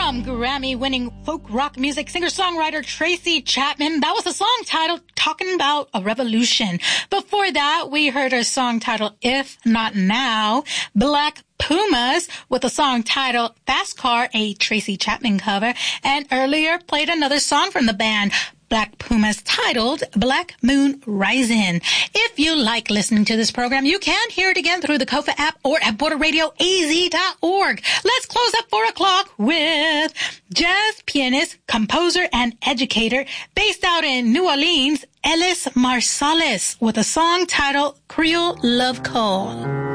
From Grammy-winning folk rock music singer-songwriter Tracy Chapman, that was a song titled Talking About a Revolution. Before that, we heard a song titled If Not Now, Black Pumas with a song titled Fast Car, a Tracy Chapman cover, and earlier played another song from the band Black Pumas titled Black Moon Rising. If you like listening to this program, you can hear it again through the Kofa app or at borderradioaz.org. Let's close up 4 o'clock with jazz pianist, composer, and educator based out in New Orleans, Ellis Marsalis, with a song titled Creole Love Call.